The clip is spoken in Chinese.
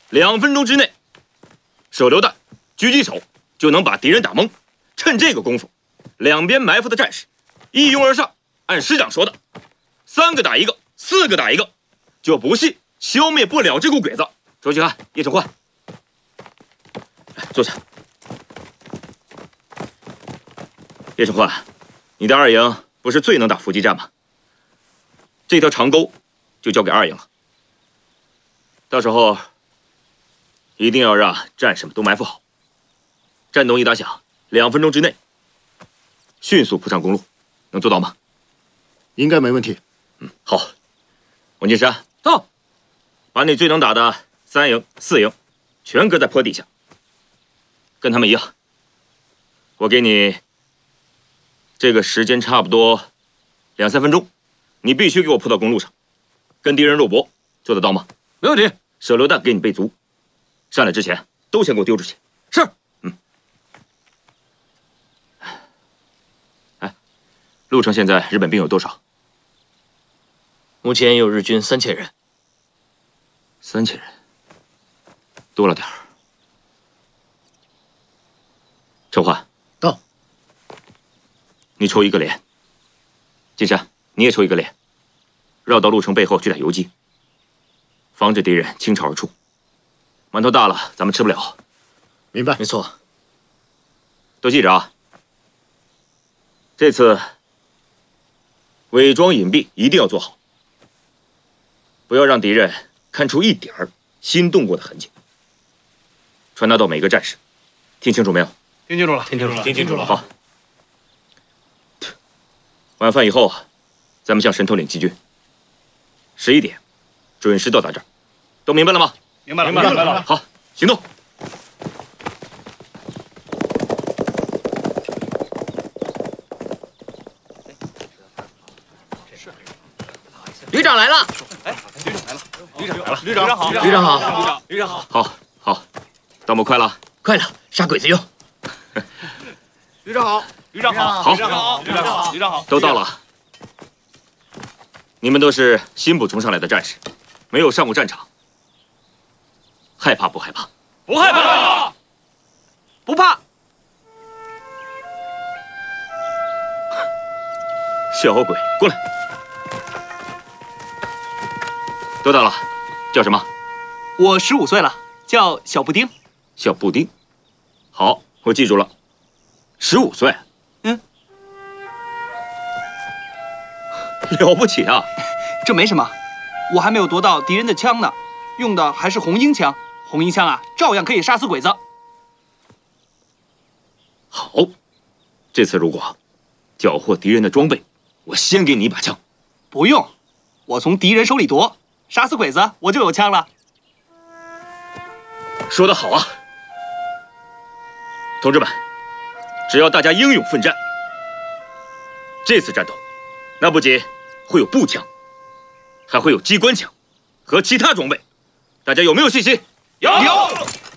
2分钟之内，手榴弹、狙击手就能把敌人打懵。趁这个功夫，两边埋伏的战士一拥而上，按师长说的，3个打1个，4个打1个，就不信消灭不了这股鬼子。周启汉、叶承焕，来坐下。叶承焕，你的2营不是最能打伏击战吗？这条长沟就交给2营了。到时候一定要让战士们都埋伏好，战斗一打响，2分钟之内迅速铺上公路，能做到吗？ 应该没问题。 好。王金山，到，把你最能打的3营、4营全搁在坡底下，跟他们一样。我给你这个时间差不多2、3分钟，你必须给我扑到公路上，跟敌人肉搏，做得到吗？ 没问题。 手榴弹给你备足，上来之前都先给我丢出去。 是。 路程现在日本兵有多少？ 目前有日军3000人。 3000人，多了点儿。陈焕， 到。 你抽1个连。金山，你也抽1个连，绕到路程背后去打游击，防止敌人倾巢而出。馒头大了，咱们吃不了。 明白。 没错。 都记着啊！这次伪装隐蔽一定要做好，不要让敌人看出一点儿心动过的痕迹。传达到每个战士，听清楚没有？ 听清楚了， 听清楚了，听清楚了。 好。晚饭以后，咱们向神头岭集军。11点，准时到达这儿，都明白了吗？ 明白了。 好，行动！ 旅长来了。 旅长好。 好，到我快了。 快了，杀鬼子用。 旅长好。 都到了。你们都是新补充上来的战士，没有上过战场，害怕不害怕？ 不害怕。不怕。 小鬼，过来。多大了？叫什么？ 我15岁了，叫小布丁。 小布丁。好，我记住了。15岁。了不起啊！ 这没什么，我还没有夺到敌人的枪呢，用的还是红缨枪。红缨枪啊，照样可以杀死鬼子。 好，这次如果缴获敌人的装备，我先给你一把枪。 不用，我从敌人手里夺，杀死鬼子我就有枪了。 说得好啊！同志们，只要大家英勇奋战，这次战斗，那不仅会有步枪，还会有机关枪和其他装备，大家有没有信心？ 有。